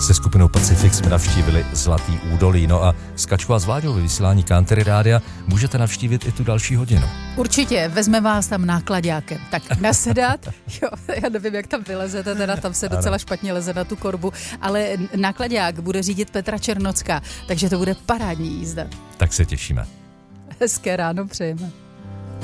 se skupinou Pacific jsme navštívili Zlatý údolí. No a s Kačkou a s Vláďou ve vysílání Country Rádia můžete navštívit i tu další hodinu. Určitě, vezme vás tam náklaďákem. Tak nasedat, jo, já nevím, jak tam vylezete, teda tam se docela špatně leze na tu korbu, ale náklaďák bude řídit Petra Černocká, takže to bude parádní jízda. Tak se těšíme. Hezké ráno přejeme.